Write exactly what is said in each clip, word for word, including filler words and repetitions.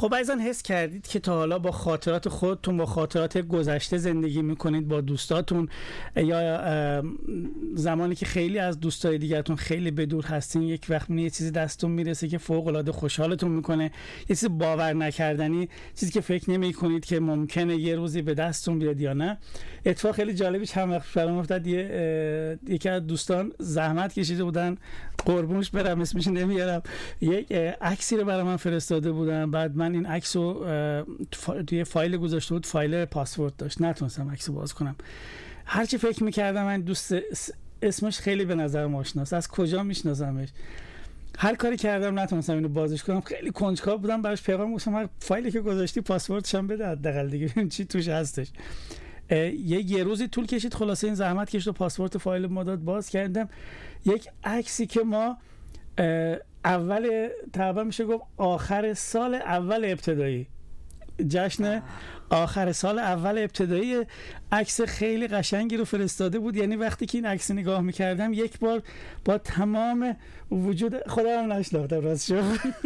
خب عزیزان حس کردید که تا حالا با خاطرات خودتون، با خاطرات گذشته زندگی میکنید، با دوستاتون، یا زمانی که خیلی از دوستای دیگه‌تون خیلی به دور هستین یک وقت یه چیزی دستتون میرسه که فوق العاده خوشحالتون میکنه، یه چیز باور نکردنی، چیزی که فکر نمی‌کنید که ممکنه یه روزی به دستتون بیاد یا نه. اتفاق خیلی جالبی چند وقت پیش افتاد. یه یکی از دوستان زحمت کشیده بودن، قربونش برم اسمش نمیارم، یک عکسی رو برای من فرستاده بودن. بعد من این عکس رو توی فایل گذاشته بود، فایل پاسورد داشت، نتونستم عکس رو باز کنم. هرچی فکر میکردم من دوست اسمش خیلی به نظر آشناست، از کجا میشناسمش، هر کاری کردم نتونستم اینو بازش کنم. خیلی کنجکاو بودم، براش پیغام گذاشتم فایلی که گذاشتی پاسوردش هم بده حداقل دیگه ببین چی توش هستش. یه یه روزی طول کشید، خلاصه این زحمت کشید و پاسورد فایل ما داد، باز کردم یک عکسی که ما اول تقریبا میشه گفت آخر سال اول ابتدایی، جشن آخر سال اول ابتدایی، عکس خیلی قشنگی رو فرستاده بود. یعنی وقتی که این عکس نگاه میکردم یک بار با تمام وجود خودم نشناختم، راست شد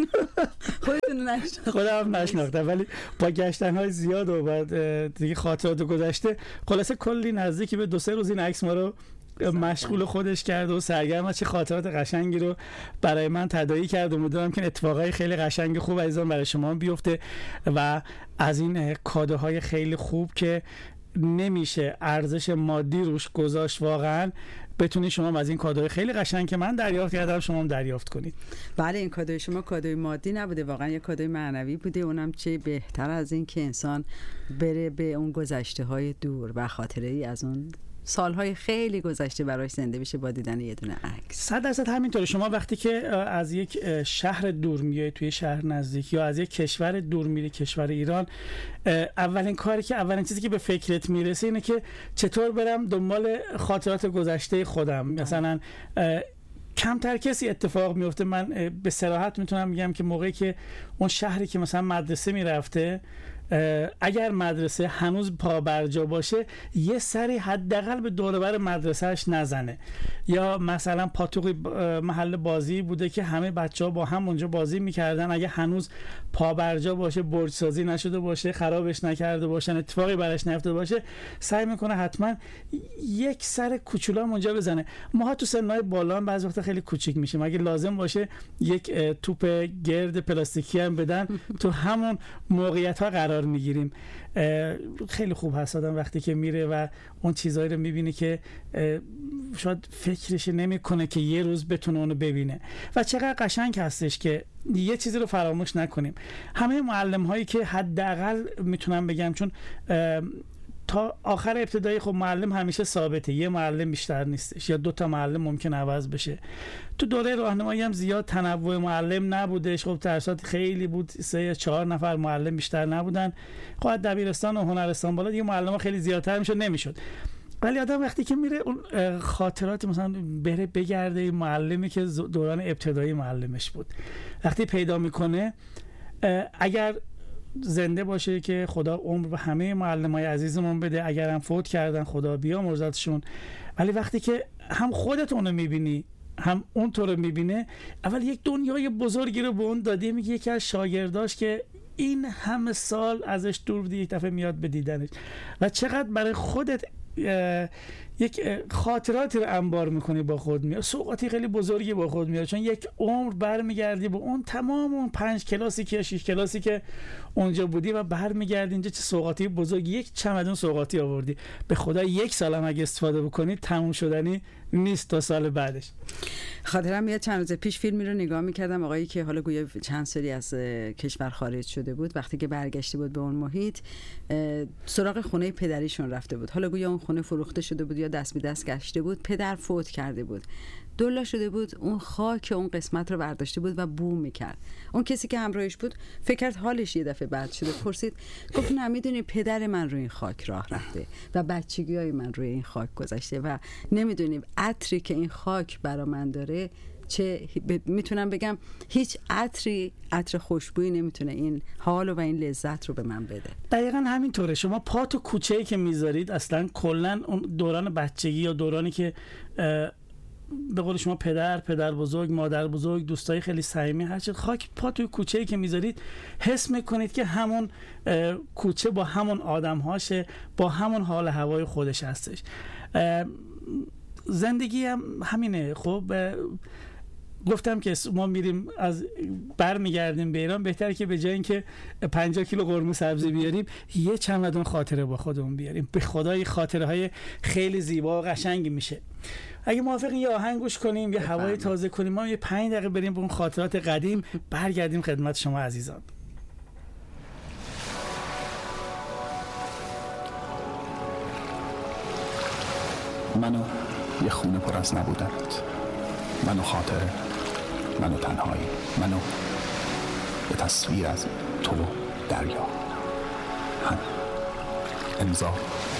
خودتون نشناختم خودم نشناختم ولی با گشتن‌های زیاد و بعد دیگه خاطرات گذشته خلاصه کلی نزدیکی به دو سه روز این عکس ما رو مشغول خودش کرد و سرگرم از چه خاطرات قشنگی رو برای من تداعی کرد و امیدوارم که اتفاقای خیلی قشنگ خوب عزیزان برای شما بیفته و از این کادوهای خیلی خوب که نمیشه ارزش مادی روش گذاشت واقعا بتونید شما از این کادوهای خیلی قشنگ که من دریافت کردم شما هم دریافت کنید. بله این کادوی شما کادوی مادی نبوده، واقعا یه کادوی معنوی بوده. اونم چه بهتر از این که انسان بره به اون گذشته های دور و خاطره ای از اون سالهای خیلی گذشته براش زنده بشه با دیدن یه دونه عکس. صد درصد همینطوره. شما وقتی که از یک شهر دور میای توی شهر نزدیک یا از یک کشور دور میری کشور ایران، اولین کاری که اولین چیزی که به فکرت میرسه اینه که چطور برم دنبال خاطرات گذشته خودم. مثلا کمتر کسی اتفاق میفته، من به صراحت میتونم بگم که موقعی که اون شهری که مثلا مدرسه میرفته اگر مدرسه هنوز پا برجا باشه یه سری حداقل به دور و بر مدرسهش نزنه، یا مثلا پاتوقی محل بازی بوده که همه بچه‌ها با هم اونجا بازی میکردن، اگه هنوز پا برجا باشه، برج سازی نشده باشه، خرابش نکرده باشن، اتفاقی براش نیفتاده باشه، سعی میکنه حتما یک سر کوچولو اونجا بزنه. ما تو سنای بالا هم بعضی وقتا خیلی کوچیک میشیم، اگه لازم باشه یک توپ گرد پلاستیکی هم بدن تو همون موقعیت ها قرار میگیریم. خیلی خوب هست آدم وقتی که میره و اون چیزایی رو میبینه که شاید فکرش نمیکنه که یه روز بتونه اونو ببینه. و چقدر قشنگ هستش که یه چیزی رو فراموش نکنیم. همه معلم هایی که حداقل میتونم بگم، چون تا آخر ابتدایی خب معلم همیشه ثابته، یه معلم بیشتر نیستش یا دو تا معلم ممکن عوض بشه. تو دوره راهنمایی هم زیاد تنوع معلم نبودش، خب درسات خیلی بود، سه چهار نفر معلم بیشتر نبودن. خب دبیرستان و هنرستان بالا دیگه معلم‌ها خیلی زیادتر میشد نمیشد. ولی آدم وقتی که میره اون خاطرات مثلا بره بگرده این معلمی که دوران ابتدایی معلمش بود، وقتی پیدا میکنه، اگر زنده باشه که خدا عمر به همه معلمای عزیزمون بده، اگر هم فوت کردن خدا بیامرزتشون، ولی وقتی که هم خودت اونو میبینی هم اون تو رو میبینه، اول یک دنیای بزرگی رو به اون دادی. میگه یکی از شاگرداش که این همه سال ازش دور بودی یک دفعه میاد به دیدنش و چقدر برای خودت یک خاطراتی رو انبار میکنی با خود میاد، سوغاتی خیلی بزرگی با خود میاد، چون یک عمر برمیگردی با اون تمام اون پنج کلاسی که شش کلاسی که اونجا بودی و برمیگردی اینجا چه سوغاتی بزرگی، یک چمدون سوغاتی آوردی. به خدا یک سال هم اگه استفاده بکنی تموم شدنی نیست تا سال بعدش. خاطرم میاد چند روز پیش فیلمی رو نگاه میکردم، آقایی که حالا گویا چند سالی از کشور خارج شده بود، وقتی که برگشته بود به اون محیط سراغ خونه پدریشون رفته بود. حالا گویا اون خونه فروخته شده بود یا دست به دست گشته بود، پدر فوت کرده بود، دولا شده بود، اون خاک اون قسمت رو برداشته بود و بو میکرد. اون کسی که همراهش بود فکر کرد حالش یه دفعه بد شده، پرسید، گفت نه میدونی پدر من روی این خاک راه رفته و بچگیای من روی این خاک گذشته و نمیدونیم عطری که این خاک برا من داره چه میتونم بگم هیچ عطری عطر خوشبویی نمیتونه این حال و این لذت رو به من بده. دقیقاً همینطوره. شما پا تو کوچه‌ای که میذارید اصلا کلا اون دوران بچگی یا دورانی که به قول شما پدر، پدر بزرگ، مادر بزرگ، دوستای خیلی صمیمی، هر چی خاک پا توی کوچه‌ای که میذارید حس میکنید که همون کوچه با همون آدم‌هاشه، با همون حال هوای خودش هستش. زندگی هم همینه. خب گفتم که ما میریم از برمیگردیم به ایران، بهتره که به جای اینکه پنجاه کیلو قرمه سبزی بیاریم یه چمدون خاطره با خودمون بیاریم. به خدای خاطره های خیلی زیبا و قشنگی میشه. اگه موافقین یه آهنگ گوش کنیم، یه هوای تازه کنیم، ما یه پنج دقیقه بریم به اون خاطرات قدیم، برگردیم خدمت شما عزیزان. منو یه خونه پر از نبودنت، منو خاطره، منو تنهایی، منو به تصویر از تو و دریا. هم امضا